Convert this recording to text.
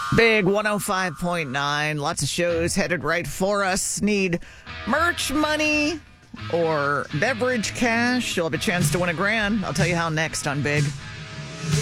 Big 105.9. Lots of shows headed right for us. Need merch money or beverage cash? You'll have a chance to win $1,000. I'll tell you how next on Big.